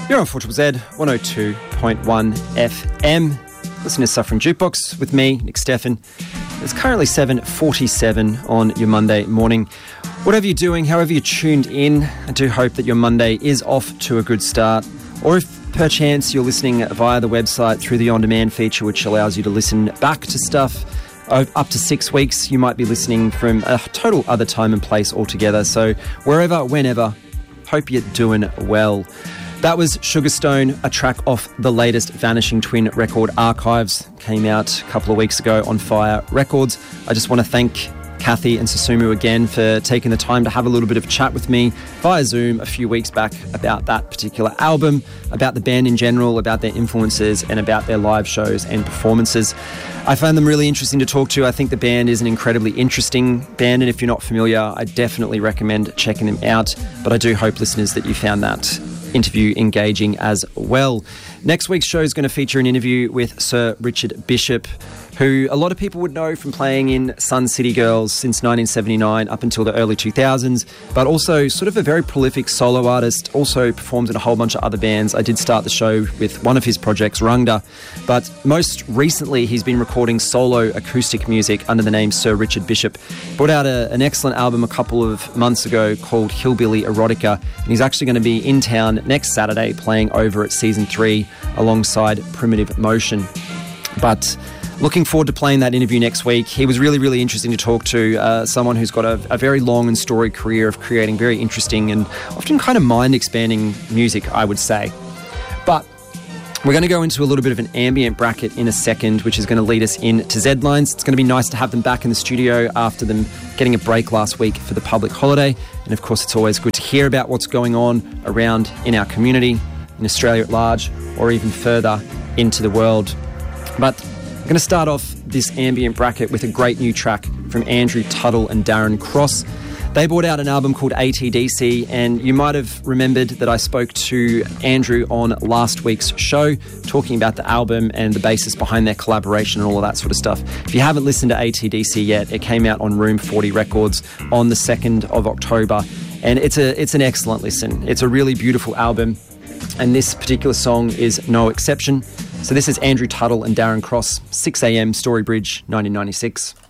You're on 4ZZZ 102.1 FM. Listening to Suffering Jukebox with me, Nick Steffen. It's currently 7:47 on your Monday morning. Whatever you're doing, however you're tuned in, I do hope that your Monday is off to a good start. Or if perchance you're listening via the website through the on-demand feature, which allows you to listen back to stuff up to 6 weeks, you might be listening from a total other time and place altogether. So wherever, whenever, hope you're doing well. That was Sugarstone, a track off the latest Vanishing Twin record, Archives. Came out a couple of weeks ago on Fire Records. I just want to thank Kathy and Susumu again for taking the time to have a little bit of chat with me via Zoom a few weeks back about that particular album, about the band in general, about their influences and about their live shows and performances. I found them really interesting to talk to. I think the band is an incredibly interesting band, and if you're not familiar, I definitely recommend checking them out. But I do hope, listeners, that you found that interview engaging as well. Next week's show is going to feature an interview with Sir Richard Bishop, who a lot of people would know from playing in Sun City Girls since 1979 up until the early 2000s, but also sort of a very prolific solo artist, also performed in a whole bunch of other bands. I did start the show with one of his projects, Rungda, but most recently he's been recording solo acoustic music under the name Sir Richard Bishop. Brought out an excellent album a couple of months ago called Hillbilly Erotica, and he's actually going to be in town next Saturday playing over at Season 3 alongside Primitive Motion. But looking forward to playing that interview next week. He was really, really interesting to talk to, someone who's got a very long and storied career of creating very interesting and often kind of mind-expanding music, I would say. But we're going to go into a little bit of an ambient bracket in a second, which is going to lead us into Z-Lines. It's going to be nice to have them back in the studio after them getting a break last week for the public holiday. And of course, it's always good to hear about what's going on around in our community, in Australia at large, or even further into the world. But I'm going to start off this ambient bracket with a great new track from Andrew Tuttle and Darren Cross. They brought out an album called ATDC, and you might have remembered that I spoke to Andrew on last week's show talking about the album and the basis behind their collaboration and all of that sort of stuff. If you haven't listened to ATDC yet, it came out on Room 40 Records on the 2nd of October, and it's an excellent listen. It's a really beautiful album, and this particular song is no exception. So this is Andrew Tuttle and Darren Cross, 6am, Storybridge, 1996.